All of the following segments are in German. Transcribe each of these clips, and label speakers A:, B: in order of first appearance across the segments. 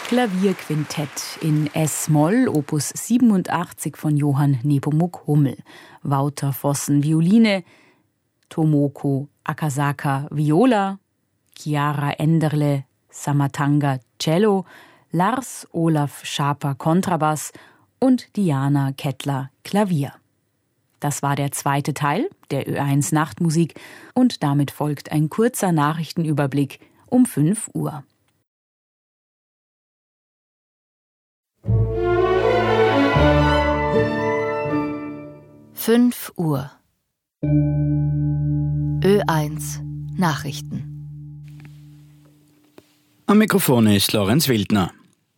A: Klavierquintett in S-Moll, Opus 87 von Johann Nepomuk Hummel. Wouter Vossen Violine, Tomoko Akasaka Viola, Chiara Enderle Samatanga Cello, Lars Olaf Schaper Kontrabass und Diana Kettler Klavier. Das war der zweite Teil der Ö1 Nachtmusik und damit folgt ein kurzer Nachrichtenüberblick um 5 Uhr.
B: Uhr. Ö1 Nachrichten.
C: Am Mikrofon ist Lorenz Wildner.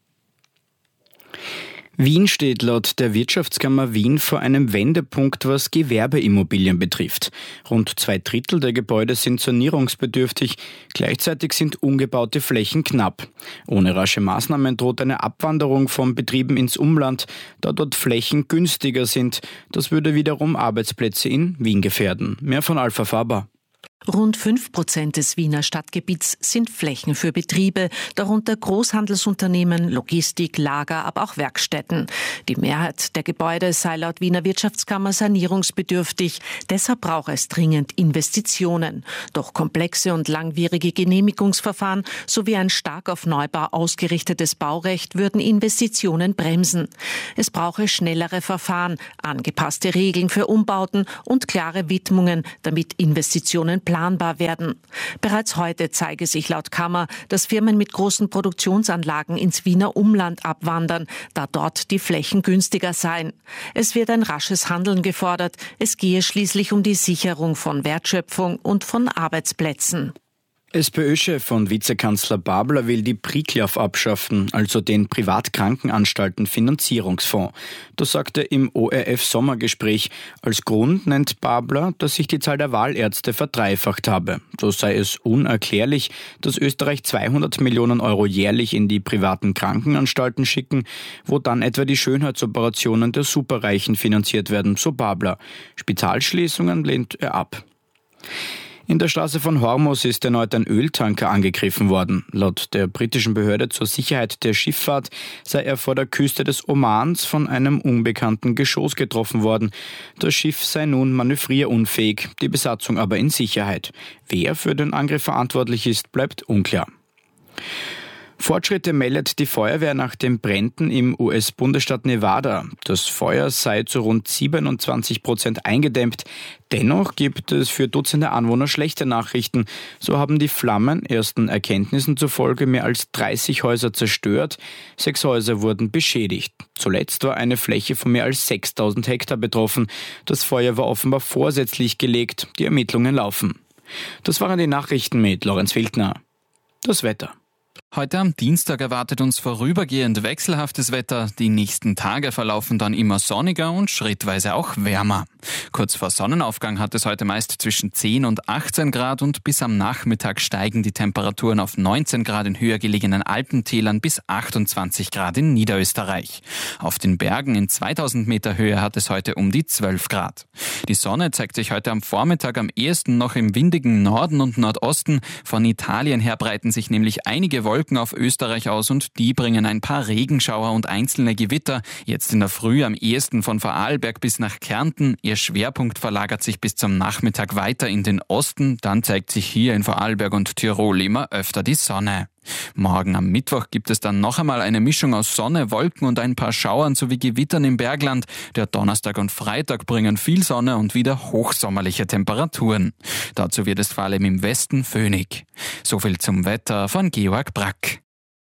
C: Wien steht laut der Wirtschaftskammer Wien vor einem Wendepunkt, was Gewerbeimmobilien betrifft. Rund 2/3 der Gebäude sind sanierungsbedürftig, gleichzeitig sind ungebaute Flächen knapp. Ohne rasche Maßnahmen droht eine Abwanderung von Betrieben ins Umland, da dort Flächen günstiger sind. Das würde wiederum Arbeitsplätze in Wien gefährden. Mehr von Alpha Faber.
D: Rund 5% des Wiener Stadtgebiets sind Flächen für Betriebe, darunter Großhandelsunternehmen, Logistik, Lager, aber auch Werkstätten. Die Mehrheit der Gebäude sei laut Wiener Wirtschaftskammer sanierungsbedürftig. Deshalb braucht es dringend Investitionen. Doch komplexe und langwierige Genehmigungsverfahren sowie ein stark auf Neubau ausgerichtetes Baurecht würden Investitionen bremsen. Es brauche schnellere Verfahren, angepasste Regeln für Umbauten und klare Widmungen, damit Investitionen planbar werden. Bereits heute zeige sich laut Kammer, dass Firmen mit großen Produktionsanlagen ins Wiener Umland abwandern, da dort die Flächen günstiger seien. Es wird ein rasches Handeln gefordert. Es gehe schließlich um die Sicherung von Wertschöpfung und von Arbeitsplätzen.
C: SPÖ-Chef und Vizekanzler Babler will die Priklav abschaffen, also den Privatkrankenanstalten-Finanzierungsfonds. Das sagte er im ORF-Sommergespräch. Als Grund nennt Babler, dass sich die Zahl der Wahlärzte verdreifacht habe. So sei es unerklärlich, dass Österreich 200 Millionen Euro jährlich in die privaten Krankenanstalten schicken, wo dann etwa die Schönheitsoperationen der Superreichen finanziert werden, so Babler. Spitalschließungen lehnt er ab. In der Straße von Hormuz ist erneut ein Öltanker angegriffen worden. Laut der britischen Behörde zur Sicherheit der Schifffahrt sei er vor der Küste des Omans von einem unbekannten Geschoss getroffen worden. Das Schiff sei nun manövrierunfähig, die Besatzung aber in Sicherheit. Wer für den Angriff verantwortlich ist, bleibt unklar. Fortschritte meldet die Feuerwehr nach den Bränden im US-Bundesstaat Nevada. Das Feuer sei zu rund 27% eingedämmt. Dennoch gibt es für Dutzende Anwohner schlechte Nachrichten. So haben die Flammen ersten Erkenntnissen zufolge mehr als 30 Häuser zerstört. 6 Häuser wurden beschädigt. Zuletzt war eine Fläche von mehr als 6.000 Hektar betroffen. Das Feuer war offenbar vorsätzlich gelegt. Die Ermittlungen laufen. Das waren die Nachrichten mit Lorenz Wildner. Das Wetter.
E: Heute am Dienstag erwartet uns vorübergehend wechselhaftes Wetter. Die nächsten Tage verlaufen dann immer sonniger und schrittweise auch wärmer. Kurz vor Sonnenaufgang hat es heute meist zwischen 10 und 18 Grad und bis am Nachmittag steigen die Temperaturen auf 19 Grad in höher gelegenen Alpentälern bis 28 Grad in Niederösterreich. Auf den Bergen in 2000 Meter Höhe hat es heute um die 12 Grad. Die Sonne zeigt sich heute am Vormittag am ehesten noch im windigen Norden und Nordosten. Von Italien her breiten sich nämlich einige Wolken auf Österreich aus und die bringen ein paar Regenschauer und einzelne Gewitter. Jetzt in der Früh am ehesten von Vorarlberg bis nach Kärnten. Ihr Schwerpunkt verlagert sich bis zum Nachmittag weiter in den Osten. Dann zeigt sich hier in Vorarlberg und Tirol immer öfter die Sonne. Morgen am Mittwoch gibt es dann noch einmal eine Mischung aus Sonne, Wolken und ein paar Schauern sowie Gewittern im Bergland. Der Donnerstag und Freitag bringen viel Sonne und wieder hochsommerliche Temperaturen. Dazu wird es vor allem im Westen föhnig. So viel zum Wetter von Georg Brack.